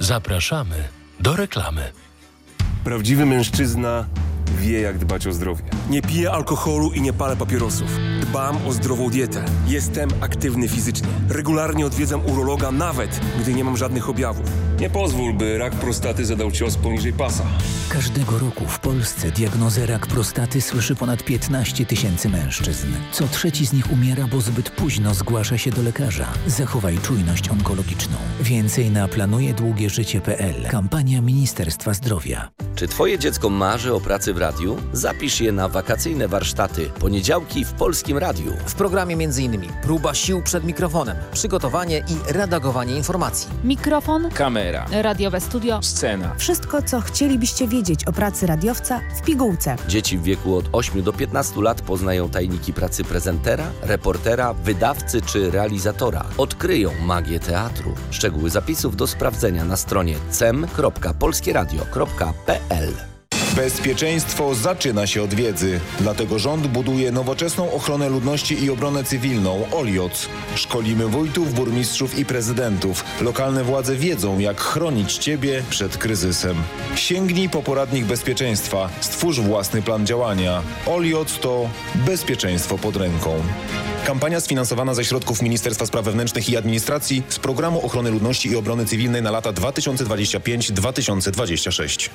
Zapraszamy do reklamy. Prawdziwy mężczyzna wie, jak dbać o zdrowie. Nie piję alkoholu i nie palę papierosów. Dbam o zdrową dietę. Jestem aktywny fizycznie. Regularnie odwiedzam urologa, nawet gdy nie mam żadnych objawów. Nie pozwól, by rak prostaty zadał cios poniżej pasa. Każdego roku w Polsce diagnozę rak prostaty słyszy ponad 15 000 mężczyzn. Co trzeci z nich umiera, bo zbyt późno zgłasza się do lekarza. Zachowaj czujność onkologiczną. Więcej na planujedługieżycie.pl. Kampania Ministerstwa Zdrowia. Czy Twoje dziecko marzy o pracy w radiu? Zapisz je na wakacyjne warsztaty. Poniedziałki w Polskim Radiu. W programie m.in. próba sił przed mikrofonem, przygotowanie i redagowanie informacji. Mikrofon, kamera, radiowe studio, scena. Wszystko, co chcielibyście wiedzieć o pracy radiowca w pigułce. Dzieci w wieku od 8 do 15 lat poznają tajniki pracy prezentera, reportera, wydawcy czy realizatora. Odkryją magię teatru. Szczegóły zapisów do sprawdzenia na stronie cem.polskieradio.pl. Bezpieczeństwo zaczyna się od wiedzy. Dlatego rząd buduje nowoczesną ochronę ludności i obronę cywilną OLIOC. Szkolimy wójtów, burmistrzów i prezydentów. Lokalne władze wiedzą, jak chronić Ciebie przed kryzysem. Sięgnij po poradnik bezpieczeństwa. Stwórz własny plan działania. OLIOC to bezpieczeństwo pod ręką. Kampania sfinansowana ze środków Ministerstwa Spraw Wewnętrznych i Administracji z Programu Ochrony Ludności i Obrony Cywilnej na lata 2025-2026.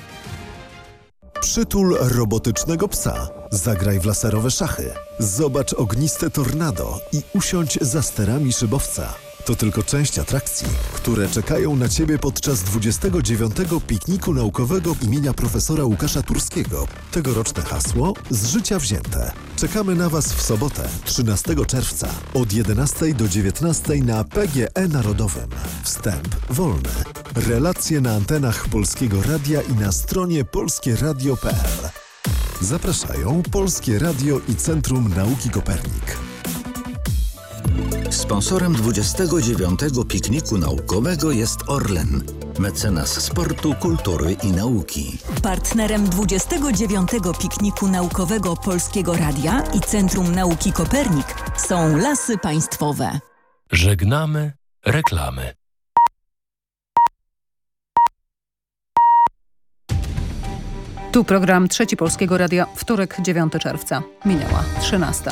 Przytul robotycznego psa. Zagraj w laserowe szachy. Zobacz ogniste tornado i usiądź za sterami szybowca. To tylko część atrakcji, które czekają na Ciebie podczas 29. pikniku naukowego imienia profesora Łukasza Turskiego. Tegoroczne hasło z życia wzięte. Czekamy na Was w sobotę, 13 czerwca od 11 do 19 na PGE Narodowym. Wstęp wolny. Relacje na antenach Polskiego Radia i na stronie polskieradio.pl. Zapraszają Polskie Radio i Centrum Nauki Kopernik. Sponsorem 29. pikniku naukowego jest Orlen, mecenas sportu, kultury i nauki. Partnerem 29. pikniku naukowego Polskiego Radia i Centrum Nauki Kopernik są Lasy Państwowe. Żegnamy reklamy. Tu program Trzeci Polskiego Radia, wtorek 9 czerwca. Minęła 13.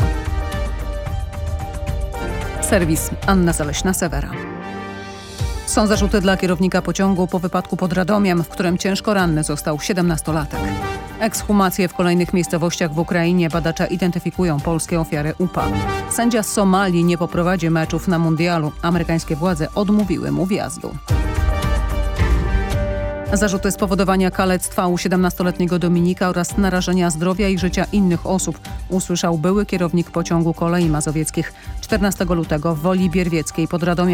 Serwis Anna Zaleśna-Sewera. Są zarzuty dla kierownika pociągu po wypadku pod Radomiem, w którym ciężko ranny został 17-latek. Ekshumacje w kolejnych miejscowościach w Ukrainie. Badacze identyfikują polskie ofiary UPA. Sędzia z Somalii nie poprowadzi meczów na mundialu. Amerykańskie władze odmówiły mu wjazdu. Zarzuty spowodowania kalectwa u 17-letniego Dominika oraz narażenia zdrowia i życia innych osób usłyszał były kierownik pociągu kolei mazowieckich 14 lutego w Woli Bierwieckiej pod Radomiem.